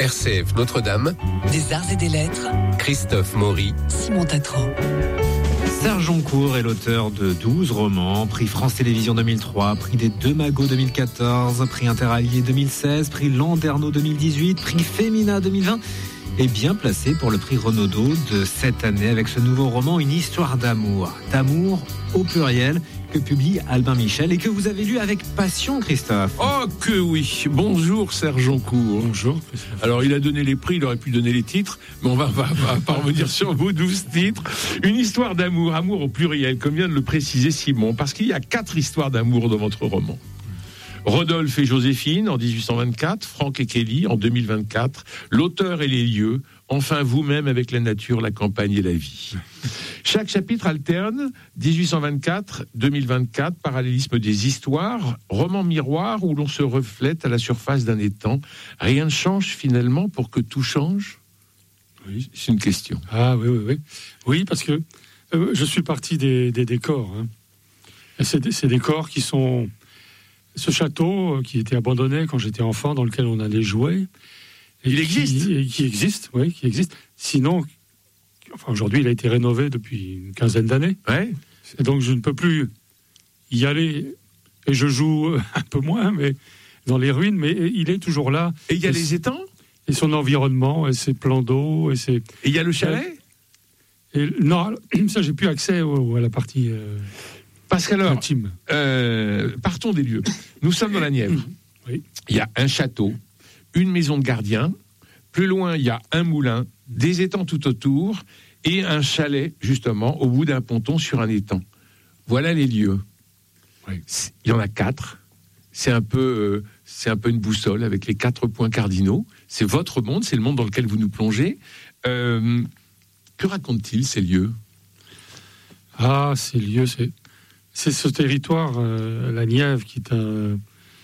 RCF Notre-Dame, des arts et des lettres, Christophe Maury, Simon Tatran. Serge Joncour est l'auteur de 12 romans, prix France Télévisions 2003, prix des Deux Magots 2014, prix Interallié 2016, prix Landerneau 2018, prix Femina 2020 et bien placé pour le prix Renaudot de cette année avec ce nouveau roman, Une histoire d'amour. D'amour au pluriel que publie Albin Michel et que vous avez lu avec passion, Christophe. Oh que oui. Bonjour Serge Joncour. Bonjour. Alors il a donné les prix, il aurait pu donner les titres, mais on va pas revenir sur vos 12 titres. Une histoire d'amour, amour au pluriel, comme vient de le préciser Simon, parce qu'il y a 4 histoires d'amour dans votre roman. Rodolphe et Joséphine en 1824, Franck et Kelly en 2024, l'auteur et les lieux, enfin vous-même avec la nature, la campagne et la vie. Chaque chapitre alterne 1824, 2024, parallélisme des histoires, roman miroir où l'on se reflète à la surface d'un étang. Rien ne change finalement pour que tout change ? Oui. C'est une question. Ah oui. Oui, parce que je suis parti des décors. Hein. Et ces décors qui sont... Ce château qui était abandonné quand j'étais enfant, dans lequel on allait jouer. Il existe. Qui existe. Sinon, aujourd'hui, il a été rénové depuis une quinzaine d'années. Ouais. Et donc, je ne peux plus y aller. Et je joue un peu moins, mais dans les ruines. Mais il est toujours là. Et il y a les étangs ? Et son environnement, et ses plans d'eau, et il y a le chalet ? Non, ça, j'ai plus accès à la partie... Parce qu'alors, partons des lieux. Nous sommes dans la Nièvre. Oui. Il y a un château, une maison de gardien. Plus loin, il y a un moulin, des étangs tout autour et un chalet, justement, au bout d'un ponton sur un étang. Voilà les lieux. Oui. Il y en a 4. C'est un peu une boussole avec les 4 points cardinaux. C'est votre monde, c'est le monde dans lequel vous nous plongez. Que racontent-ils, ces lieux ? Ah, ces lieux, c'est ce territoire, la Nièvre, qui est un...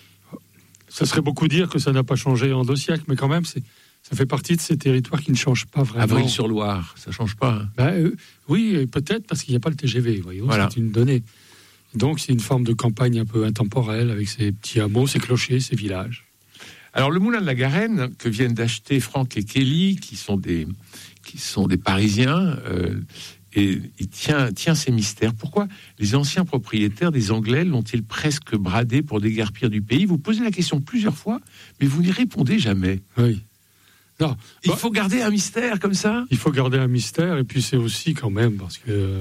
Ça serait beaucoup dire que ça n'a pas changé en 2 siècles, mais quand même, ça fait partie de ces territoires qui ne changent pas vraiment. Avril-sur-Loire, ça ne change pas. Hein. Oui, peut-être parce qu'il n'y a pas le TGV, voyez, voilà. C'est une donnée. Donc, c'est une forme de campagne un peu intemporelle, avec ses petits hameaux, ses clochers, ses villages. Alors, le moulin de la Garenne, que viennent d'acheter Franck et Kelly, qui sont des Parisiens... Et il tient ces mystères. Pourquoi les anciens propriétaires des Anglais l'ont-ils presque bradé pour déguerpir du pays ? Vous posez la question plusieurs fois, mais vous n'y répondez jamais. Oui. Non, il faut garder un mystère comme ça ? Il faut garder un mystère, et puis c'est aussi quand même, parce que...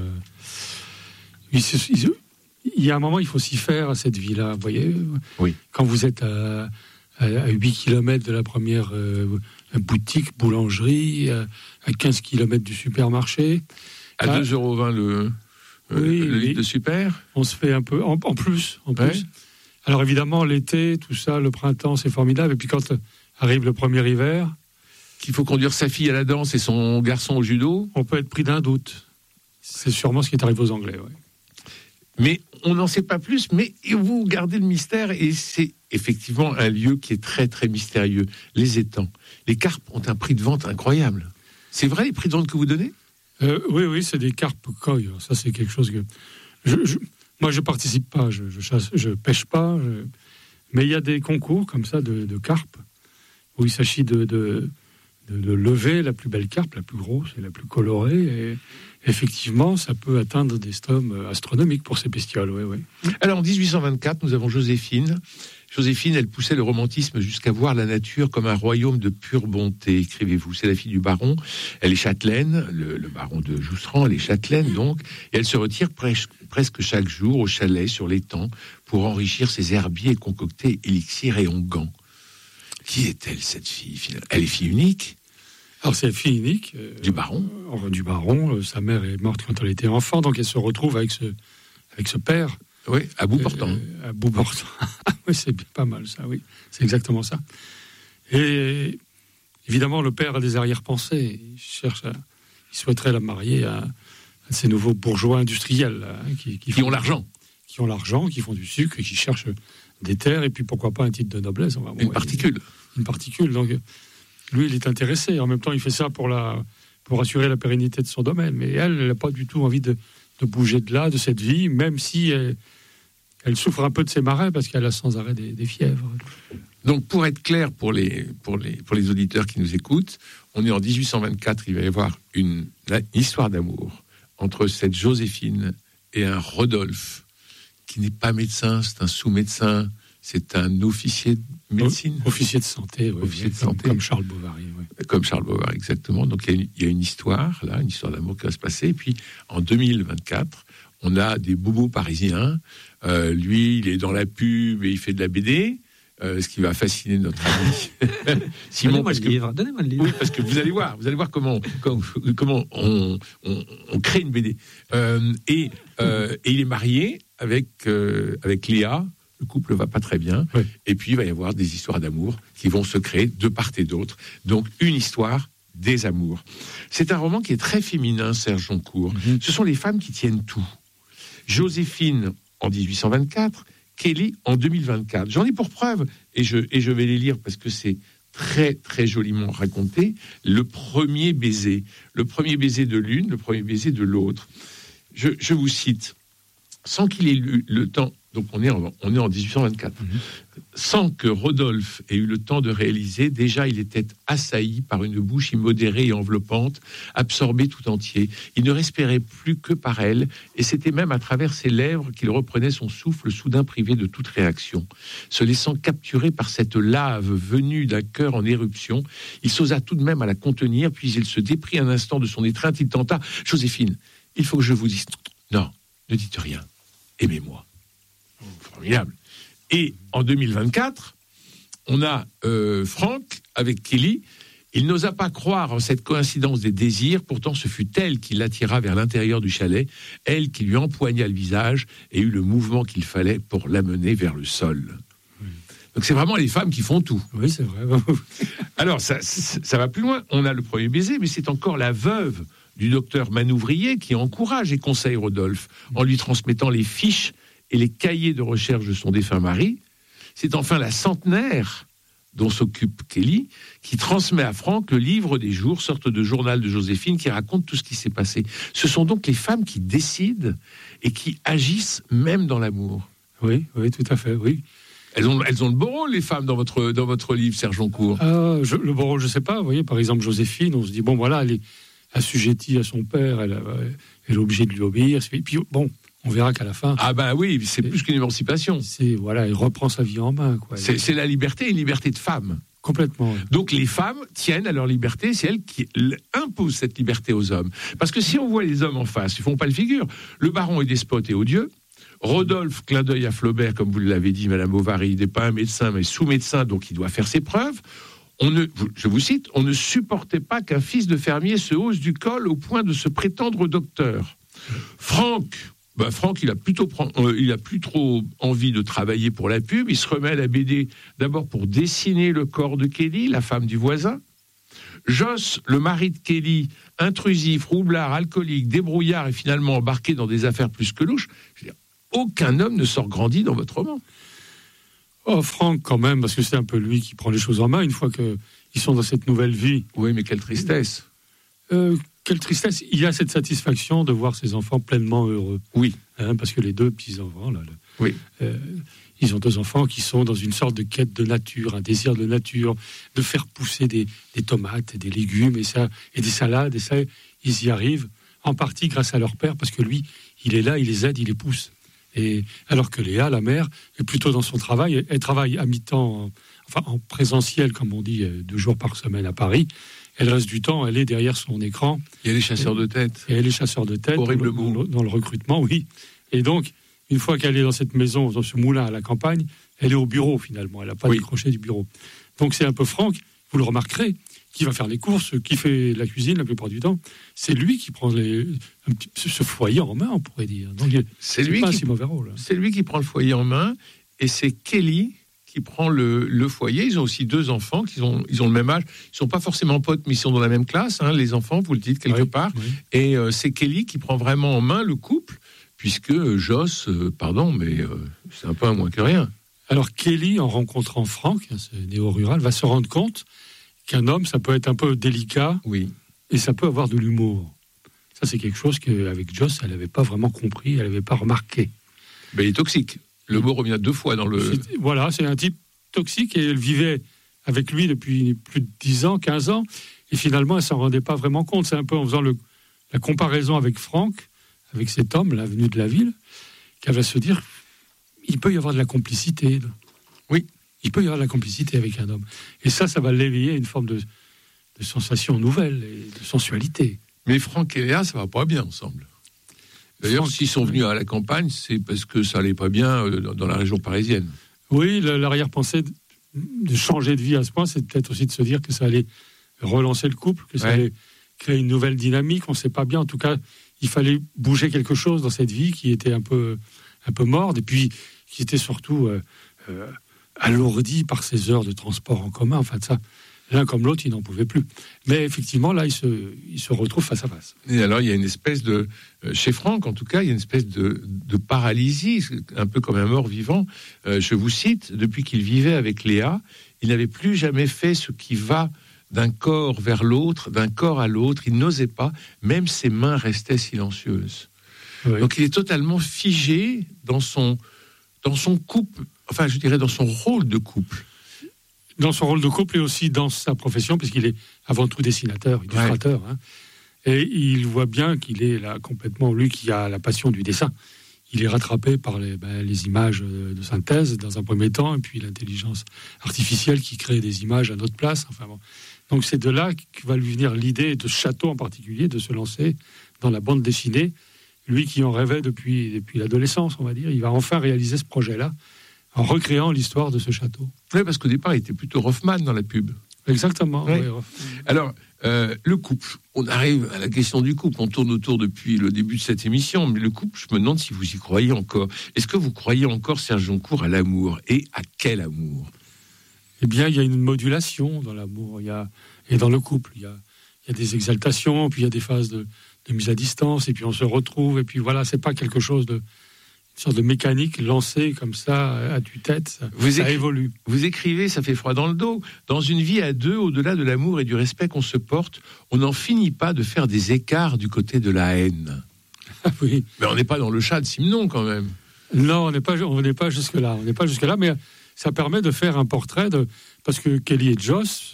il y a un moment, il faut s'y faire à cette vie-là, vous voyez ? Oui. Quand vous êtes à 8 km de la première boutique, boulangerie, à 15 km du supermarché... À 2,20 € le litre de super. On se fait un peu en plus. Ouais. Alors évidemment, l'été, tout ça, le printemps, c'est formidable. Et puis quand arrive le premier hiver... Qu'il faut conduire sa fille à la danse et son garçon au judo. On peut être pris d'un doute. C'est sûrement ce qui est arrivé aux Anglais, ouais. Mais on n'en sait pas plus, mais vous gardez le mystère, et c'est effectivement un lieu qui est très très mystérieux. Les étangs. Les carpes ont un prix de vente incroyable. C'est vrai, les prix de vente que vous donnez ? Oui, c'est des carpes koi. Ça, c'est quelque chose que... Moi, je participe pas, je chasse, je pêche pas. Mais il y a des concours comme ça de carpes où il s'agit de lever la plus belle carpe, la plus grosse et la plus colorée. Et effectivement, ça peut atteindre des sommes astronomiques pour ces bestioles. Oui. Alors, en 1824, nous avons Joséphine. Joséphine, elle poussait le romantisme jusqu'à voir la nature comme un royaume de pure bonté, écrivez-vous. C'est la fille du baron, elle est châtelaine, le baron de Jousserand, elle est châtelaine donc, et elle se retire presque chaque jour au chalet sur l'étang pour enrichir ses herbiers et concocter élixirs et onguents. Qui est-elle, cette fille ? Elle est fille unique ? Alors c'est fille unique. Du baron ? Du baron, sa mère est morte quand elle était enfant, donc elle se retrouve avec ce père. Oui, à bout portant. À bout portant. Oui, c'est pas mal ça, oui. C'est exactement ça. Et évidemment, le père a des arrière-pensées. Il souhaiterait la marier à ces nouveaux bourgeois industriels qui ont l'argent. Qui ont l'argent, qui font du sucre, et qui cherchent des terres, et puis pourquoi pas un titre de noblesse. Une particule. Une particule. Donc, lui, il est intéressé. En même temps, il fait ça pour assurer la pérennité de son domaine. Mais elle n'a pas du tout envie de bouger de là, de cette vie, même si elle souffre un peu de ses marais parce qu'elle a sans arrêt des fièvres. Donc, pour être clair pour les auditeurs qui nous écoutent, on est en 1824, il va y avoir une histoire d'amour entre cette Joséphine et un Rodolphe, qui n'est pas médecin, c'est un sous-médecin, c'est un officier de médecine. Officier de santé, oui. Officier de santé. Comme Charles Bovary, oui. Comme Charles Bovary, exactement. Donc, il y a une histoire, là, une histoire d'amour qui va se passer. Et puis, en 2024, on a des bobos parisiens. Lui, il est dans la pub et il fait de la BD. Ce qui va fasciner notre ami Simon. Donnez-moi le livre. Oui, parce que vous allez voir comment on crée une BD. Et il est marié avec Léa. Le couple va pas très bien. Oui. Et puis, il va y avoir des histoires d'amour qui vont se créer de part et d'autre. Donc, une histoire des amours. C'est un roman qui est très féminin, Serge Joncourt. Mm-hmm. Ce sont les femmes qui tiennent tout. Joséphine, en 1824, Kelly, en 2024. J'en ai pour preuve, et je vais les lire parce que c'est très, très joliment raconté, le premier baiser de l'une, le premier baiser de l'autre. Je vous cite, sans qu'il ait eu le temps, donc on est en 1824, sans que Rodolphe ait eu le temps de réaliser, déjà il était assailli par une bouche immodérée et enveloppante, absorbé tout entier. Il ne respirait plus que par elle, et c'était même à travers ses lèvres qu'il reprenait son souffle, soudain privé de toute réaction. Se laissant capturer par cette lave venue d'un cœur en éruption, il s'osa tout de même à la contenir, puis il se déprit un instant de son étreinte, il tenta « Joséphine, il faut que je vous dise... Non, ne dites rien, aimez-moi. » Formidable. Et en 2024, on a Franck avec Kelly. Il n'osa pas croire en cette coïncidence des désirs. Pourtant, ce fut elle qui l'attira vers l'intérieur du chalet, elle qui lui empoigna le visage et eut le mouvement qu'il fallait pour l'amener vers le sol. Oui. Donc c'est vraiment les femmes qui font tout. Oui, c'est vrai. Alors, ça va plus loin. On a le premier baiser, mais c'est encore la veuve du docteur Manouvrier qui encourage et conseille Rodolphe en lui transmettant les fiches et les cahiers de recherche de son défunt mari. C'est enfin la centenaire dont s'occupe Kelly, qui transmet à Franck le livre des jours, sorte de journal de Joséphine qui raconte tout ce qui s'est passé. Ce sont donc les femmes qui décident et qui agissent même dans l'amour. Oui, tout à fait, oui. Elles ont le beau rôle, les femmes, dans votre livre, Serge Joncourt. Le beau rôle, je ne sais pas. Vous voyez, par exemple, Joséphine, on se dit, bon, voilà, elle est assujettie à son père, elle est obligée de lui obéir. Et puis, bon... On verra qu'à la fin... Ah ben oui, c'est plus qu'une émancipation. Elle reprend sa vie en main. Quoi. C'est la liberté, une liberté de femme. Complètement. Oui. Donc les femmes tiennent à leur liberté, c'est elles qui imposent cette liberté aux hommes. Parce que si on voit les hommes en face, ils font pas le figure. Le baron est despote et odieux. Rodolphe, clin d'œil à Flaubert, comme vous l'avez dit, Madame Bovary, il n'est pas un médecin, mais sous-médecin, donc il doit faire ses preuves. Je vous cite, on ne supportait pas qu'un fils de fermier se hausse du col au point de se prétendre docteur. Franck, il a plus trop envie de travailler pour la pub. Il se remet à la BD d'abord pour dessiner le corps de Kelly, la femme du voisin. Joss, le mari de Kelly, intrusif, roublard, alcoolique, débrouillard et finalement embarqué dans des affaires plus que louches. Je veux dire, aucun homme ne sort grandi dans votre roman. Oh, Franck, quand même, parce que c'est un peu lui qui prend les choses en main une fois qu'ils sont dans cette nouvelle vie. Oui, mais quelle tristesse. Quelle tristesse. Il y a cette satisfaction de voir ses enfants pleinement heureux. Oui. Parce que les deux petits-enfants, oui. Ils ont deux enfants qui sont dans une sorte de quête de nature, un désir de nature, de faire pousser des tomates et des légumes et des salades. Et ça, ils y arrivent en partie grâce à leur père, parce que lui, il est là, il les aide, il les pousse. Et alors que Léa, la mère, est plutôt dans son travail. Elle travaille à mi-temps, en présentiel, comme on dit, 2 jours par semaine à Paris. Elle reste du temps, elle est derrière son écran. Il y a les chasseurs de tête. Et elle est chasseur de tête. Horrible mot. Dans le recrutement, oui. Et donc, une fois qu'elle est dans cette maison, dans ce moulin à la campagne, elle est au bureau, finalement. Elle n'a pas décroché du bureau. Donc, c'est un peu Franck, vous le remarquerez, qui va faire les courses, qui fait la cuisine la plupart du temps. C'est lui qui prend ce foyer en main, on pourrait dire. Donc, c'est pas un si mauvais rôle. C'est lui qui prend le foyer en main, et c'est Kelly qui prend le foyer. Ils ont aussi 2 enfants, ils ont le même âge. Ils ne sont pas forcément potes, mais ils sont dans la même classe, les enfants, vous le dites quelque part. Oui. Et c'est Kelly qui prend vraiment en main le couple, puisque Joss, c'est un peu un moins que rien. Alors Kelly, en rencontrant Franck, ce néo-rural, va se rendre compte qu'un homme, ça peut être un peu délicat, et ça peut avoir de l'humour. Ça, c'est quelque chose qu'avec Joss, elle n'avait pas vraiment compris, elle n'avait pas remarqué. Ben, il est toxique. Le mot revient 2 fois dans le... C'est un type toxique et elle vivait avec lui depuis plus de 10 ans, 15 ans. Et finalement, elle ne s'en rendait pas vraiment compte. C'est un peu en faisant la comparaison avec Franck, avec cet homme, là, venu de la ville, qu'elle va se dire, il peut y avoir de la complicité. Oui. Il peut y avoir de la complicité avec un homme. Et ça va l'éveiller à une forme de sensation nouvelle et de sensualité. Mais Franck et Léa, ça va pas bien ensemble. D'ailleurs, Franck, s'ils sont venus à la campagne, c'est parce que ça allait pas bien dans la région parisienne. Oui, l'arrière-pensée de changer de vie à ce point, c'est peut-être aussi de se dire que ça allait relancer le couple, que ça allait créer une nouvelle dynamique. On ne sait pas bien. En tout cas, il fallait bouger quelque chose dans cette vie qui était un peu morte et puis qui était surtout alourdie par ces heures de transport en commun. Enfin, ça, l'un comme l'autre, ils n'en pouvaient plus. Mais effectivement, là, ils se retrouvent face à face. Et alors, il y a une espèce de... chez Franck, en tout cas, il y a une espèce de paralysie, un peu comme un mort-vivant. Je vous cite, depuis qu'il vivait avec Léa, il n'avait plus jamais fait ce qui va d'un corps vers l'autre, d'un corps à l'autre. Il n'osait pas, même ses mains restaient silencieuses. Oui. Donc, il est totalement figé dans son couple, enfin, je dirais dans son rôle de couple. Dans son rôle de couple et aussi dans sa profession, puisqu'il est avant tout dessinateur, illustrateur. Ouais. Hein. Et il voit bien qu'il est là complètement, lui qui a la passion du dessin, il est rattrapé par les images de synthèse dans un premier temps, et puis l'intelligence artificielle qui crée des images à notre place. Enfin bon. Donc c'est de là que va lui venir l'idée de ce château en particulier, de se lancer dans la bande dessinée. Lui qui en rêvait depuis l'adolescence, on va dire, il va enfin réaliser ce projet-là, en recréant l'histoire de ce château. Oui, parce qu'au départ, il était plutôt Rothman dans la pub. Exactement. Oui. Oui. Alors, le couple, on arrive à la question du couple, on tourne autour depuis le début de cette émission, mais le couple, je me demande si vous y croyez encore. Est-ce que vous croyez encore, Serge Joncour, à l'amour? Et à quel amour? Eh bien, il y a une modulation dans l'amour, et dans le couple. Il y a des exaltations, puis il y a des phases de mise à distance, et puis on se retrouve, et puis voilà, c'est pas quelque chose une sorte de mécanique lancée comme ça à tue-tête, ça évolue. Vous écrivez, ça fait froid dans le dos. Dans une vie à deux, au-delà de l'amour et du respect qu'on se porte, on n'en finit pas de faire des écarts du côté de la haine. Ah oui. Mais on n'est pas dans le chat de Simenon quand même. Non, on n'est pas jusque-là. Mais ça permet de faire un portrait parce que Kelly et Joss,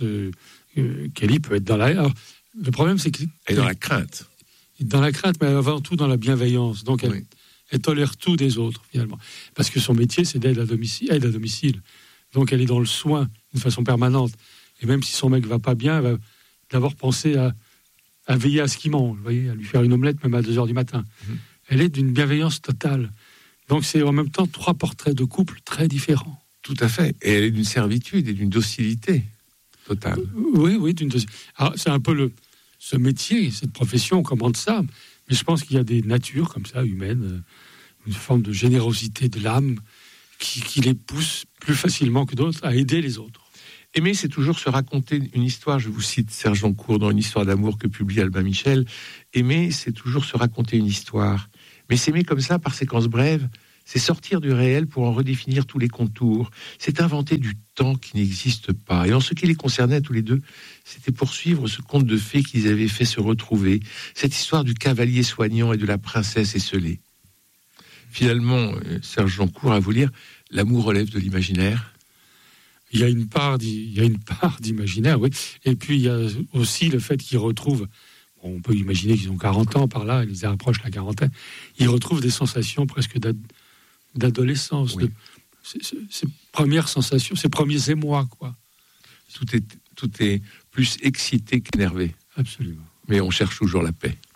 Kelly peut être dans la haine. Alors, le problème, c'est qu'elle est dans la crainte. Dans la crainte, mais avant tout dans la bienveillance. Donc, elle tolère tout des autres, finalement. Parce que son métier, c'est aide à domicile. Donc, elle est dans le soin d'une façon permanente. Et même si son mec ne va pas bien, elle va d'abord penser à veiller à ce qu'il mange, vous voyez, à lui faire une omelette même à 2h du matin. Elle est d'une bienveillance totale. Donc, c'est en même temps 3 portraits de couple très différents. Tout à fait. Et elle est d'une servitude et d'une docilité totale. Oui, Alors, c'est un peu ce métier, cette profession, on commande ça. Mais je pense qu'il y a des natures comme ça, humaines, une forme de générosité de l'âme qui les pousse plus facilement que d'autres à aider les autres. Aimer, c'est toujours se raconter une histoire. Je vous cite Serge Joncour dans Une histoire d'amour que publie Albin Michel. Aimer, c'est toujours se raconter une histoire. Mais s'aimer comme ça, par séquences brèves, c'est sortir du réel pour en redéfinir tous les contours. C'est inventer du temps qui n'existe pas. Et en ce qui les concernait tous les deux, c'était poursuivre ce conte de fées qu'ils avaient fait se retrouver, cette histoire du cavalier soignant et de la princesse esselée. Finalement, Serge Joncour, à vous lire, l'amour relève de l'imaginaire. Il y a une part d'imaginaire, oui. Et puis, il y a aussi le fait qu'ils retrouvent, on peut imaginer qu'ils ont 40 ans par là, ils approchent la quarantaine, ils retrouvent des sensations presque d'adolescence, oui. Ces premières sensations, ces premiers émois, quoi. Tout est plus excité qu'énervé. Absolument. Mais on cherche toujours la paix.